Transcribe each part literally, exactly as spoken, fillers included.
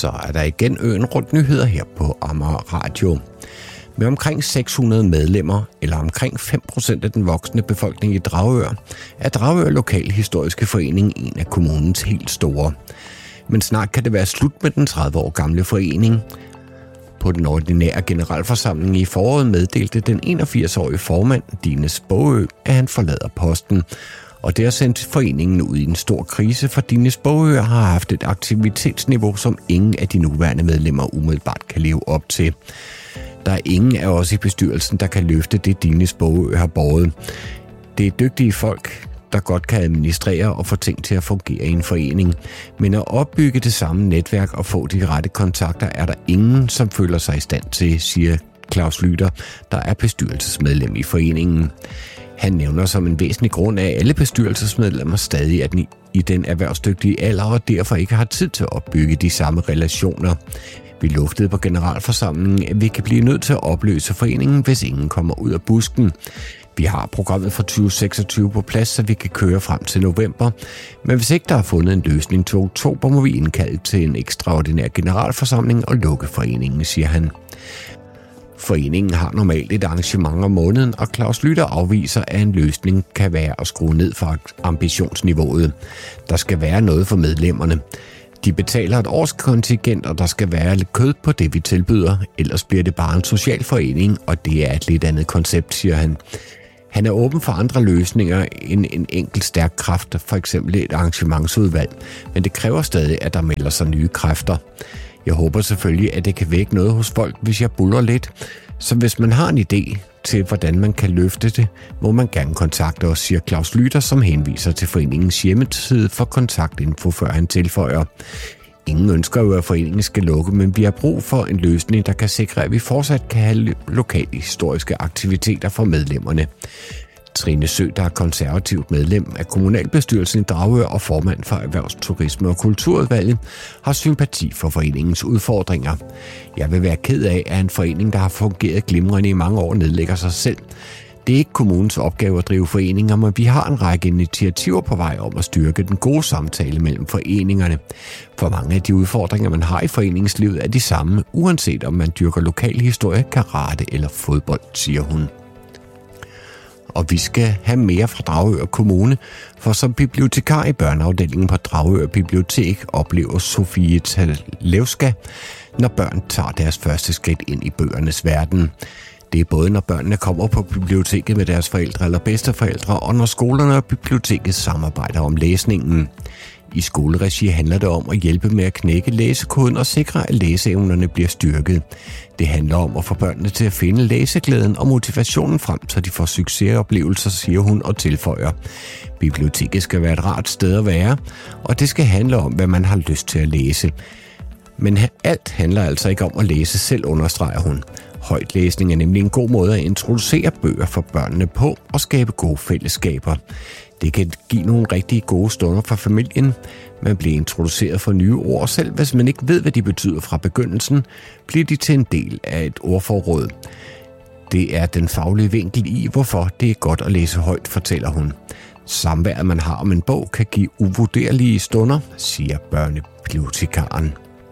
så er der igen øen rundt nyheder her på Amager Radio. Med omkring seks hundrede medlemmer, eller omkring fem procent af den voksne befolkning i Dragør, er Dragør Lokalhistoriske Forening en af kommunens helt store. Men snart kan det være slut med den tredive år gamle forening. På den ordinære generalforsamling i foråret meddelte den enogfirs-årige formand, Dines Bogø, at han forlader posten. Og det har sendt foreningen ud i en stor krise, for Dines Bogø har haft et aktivitetsniveau, som ingen af de nuværende medlemmer umiddelbart kan leve op til. Der er ingen af os i bestyrelsen, der kan løfte det, Dines Bogø har båret. Det er dygtige folk, der godt kan administrere og få ting til at fungere i en forening. Men at opbygge det samme netværk og få de rette kontakter, er der ingen, som føler sig i stand til, siger Claus Lytter, der er bestyrelsesmedlem i foreningen. Han nævner som en væsentlig grund af, at alle bestyrelsesmedlemmer stadig er i den erhvervsdygtige alder og derfor ikke har tid til at opbygge de samme relationer. Vi luftede på generalforsamlingen, at vi kan blive nødt til at opløse foreningen, hvis ingen kommer ud af busken. Vi har programmet for tyve seksogtyve på plads, så vi kan køre frem til november. Men hvis ikke der er fundet en løsning til oktober, må vi indkalde til en ekstraordinær generalforsamling og lukke foreningen, siger han. Foreningen har normalt et arrangement om måneden, og Claus Lytter afviser, at en løsning kan være at skrue ned for ambitionsniveauet. Der skal være noget for medlemmerne. De betaler et årskontingent, og der skal være lidt kød på det, vi tilbyder. Ellers bliver det bare en social forening, og det er et lidt andet koncept, siger han. Han er åben for andre løsninger end en enkelt stærk kraft, for eksempel et arrangementsudvalg, men det kræver stadig, at der melder sig nye kræfter. Jeg håber selvfølgelig, at det kan vække noget hos folk, hvis jeg buller lidt. Så hvis man har en idé til, hvordan man kan løfte det, må man gerne kontakte os, siger Claus Lytter, som henviser til foreningens hjemmeside for kontaktinfo, før han tilføjer. Ingen ønsker jo, at foreningen skal lukke, men vi har brug for en løsning, der kan sikre, at vi fortsat kan have lokale historiske aktiviteter for medlemmerne. Trine Sø, der er konservativt medlem af kommunalbestyrelsen i Dragør og formand for Erhvervs-, Turisme- og Kulturudvalget, har sympati for foreningens udfordringer. Jeg vil være ked af, at en forening, der har fungeret glimrende i mange år, nedlægger sig selv. Det er ikke kommunens opgave at drive foreninger, men vi har en række initiativer på vej om at styrke den gode samtale mellem foreningerne. For mange af de udfordringer, man har i foreningslivet, er de samme, uanset om man dyrker lokal historie, karate eller fodbold, siger hun. Og vi skal have mere fra Dragør Kommune, for som bibliotekar i børneafdelingen på Dragør Bibliotek oplever Sofie Talevska, når børn tager deres første skridt ind i bøgernes verden. Det er både når børnene kommer på biblioteket med deres forældre eller bedsteforældre, og når skolerne og biblioteket samarbejder om læsningen. I skoleregi handler det om at hjælpe med at knække læsekoden og sikre, at læseevnerne bliver styrket. Det handler om at få børnene til at finde læseglæden og motivationen frem, så de får succesoplevelser, siger hun og tilføjer. Biblioteket skal være et rart sted at være, og det skal handle om, hvad man har lyst til at læse. Men alt handler altså ikke om at læse selv, understreger hun. Højtlæsning er nemlig en god måde at introducere bøger for børnene på og skabe gode fællesskaber. Det kan give nogle rigtig gode stunder for familien. Man bliver introduceret for nye ord, selv hvis man ikke ved, hvad de betyder fra begyndelsen, bliver de til en del af et ordforråd. Det er den faglige vinkel i, hvorfor det er godt at læse højt, fortæller hun. Samværet, man har om en bog, kan give uvurderlige stunder, siger børnebibliotekaren.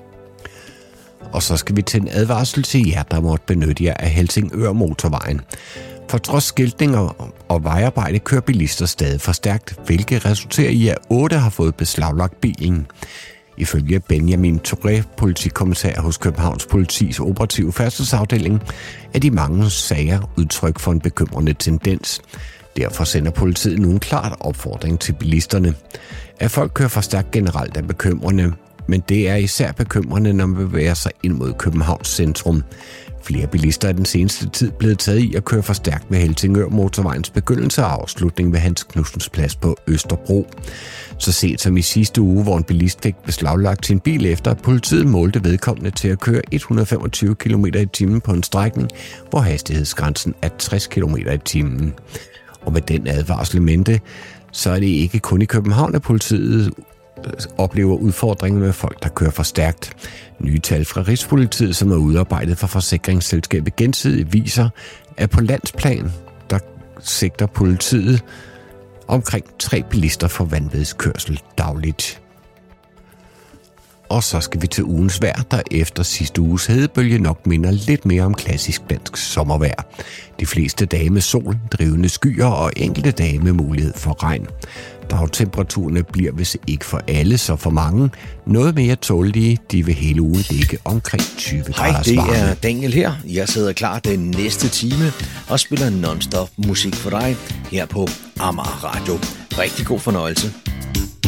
Og så skal vi til en advarsel til jer, der måtte benytte jer af Helsingør Motorvejen. For trods skiltning og vejarbejde kører bilister stadig for stærkt, hvilket resulterer i, at otte har fået beslaglagt bilen. Ifølge Benjamin Touré, politikommissær hos Københavns Politis operative færdselsafdeling, er de mange sager udtryk for en bekymrende tendens. Derfor sender politiet nu en klart opfordring til bilisterne. At folk kører for stærkt generelt er bekymrende, men det er især bekymrende, når man bevæger sig ind mod Københavns centrum. Flere bilister er den seneste tid blevet taget i at køre for stærkt ved Helsingør Motorvejens begyndelse og afslutning ved Hans Knudsens Plads på Østerbro. Så sent som i sidste uge, hvor en bilist fik beslaglagt sin bil efter, at politiet målte vedkommende til at køre et hundrede og femogtyve kilometer i timen på en strækning, hvor hastighedsgrænsen er tres kilometer i timen. Og med den advarsel i mente, så er det ikke kun i København, at politiet oplever udfordringer med folk, der kører for stærkt. Nye tal fra Rigspolitiet, som er udarbejdet for forsikringsselskabet Gensidigt, viser, at på landsplan, der sigter politiet omkring tre bilister for vanvidskørsel dagligt. Og så skal vi til ugens vejr, der efter sidste uges hedebølge nok minder lidt mere om klassisk dansk sommervejr. De fleste dage med sol, drivende skyer og enkelte dage med mulighed for regn. Dagtemperaturerne bliver, hvis ikke for alle, så for mange, noget mere tålige. De vil hele ugen ligge omkring tyve graders varme. Hej, det er Daniel her. Jeg sidder klar den næste time og spiller non-stop musik for dig her på Amager Radio. Rigtig god fornøjelse.